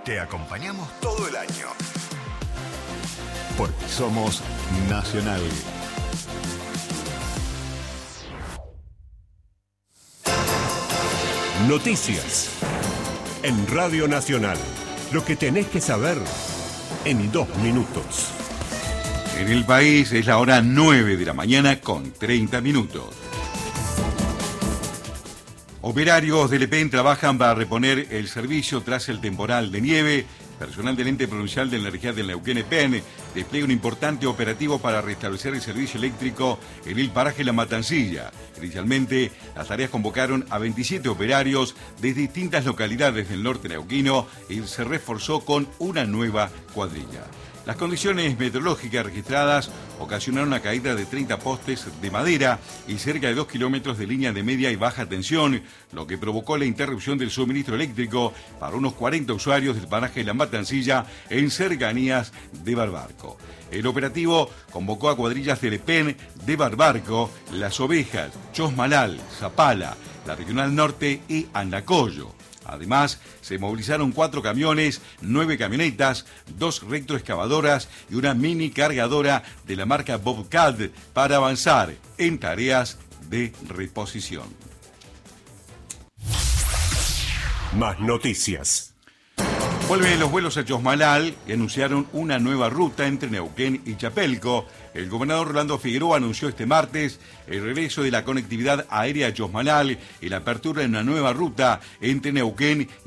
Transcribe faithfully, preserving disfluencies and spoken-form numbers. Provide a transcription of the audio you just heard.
Te acompañamos todo el año. Porque somos Nacional. Noticias. En Radio Nacional. Lo que tenés que saber en dos minutos. En el país es la hora nueve de la mañana con treinta minutos. Operarios del E P E N trabajan para reponer el servicio tras el temporal de nieve. Personal del Ente Provincial de Energía del Neuquén E P E N despliega un importante operativo para restablecer el servicio eléctrico en el paraje La Matancilla. Inicialmente, las tareas convocaron a veintisiete operarios de distintas localidades del norte neuquino y se reforzó con una nueva cuadrilla. Las condiciones meteorológicas registradas ocasionaron la caída de treinta postes de madera y cerca de dos kilómetros de línea de media y baja tensión, lo que provocó la interrupción del suministro eléctrico para unos cuarenta usuarios del paraje La Matancilla en cercanías de Barbarco. El operativo convocó a cuadrillas del E P E N de Barbarco, Las Ovejas, Chosmalal, Zapala, la Regional Norte y Andacollo. Además, se movilizaron cuatro camiones, nueve camionetas, dos retroexcavadoras y una mini cargadora de la marca Bobcat para avanzar en tareas de reposición. Más noticias. Vuelven los vuelos a Chosmalal y anunciaron una nueva ruta entre Neuquén y Chapelco. El gobernador Rolando Figueroa anunció este martes el regreso de la conectividad aérea a Chosmalal y la apertura de una nueva ruta entre Neuquén